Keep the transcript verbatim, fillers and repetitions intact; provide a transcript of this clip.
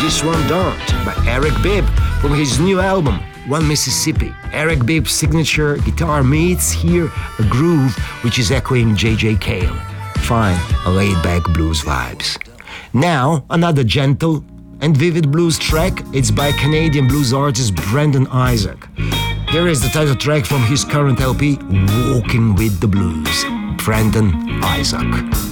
This One Don't by Eric Bibb from his new album, One Mississippi. Eric Bibb's signature guitar meets here a groove which is echoing J J Cale. Fine, laid-back blues vibes. Now, another gentle and vivid blues track. It's by Canadian blues artist Brendan Isaac. Here is the title track from his current L P, Walking with the Blues. Brendan Isaac.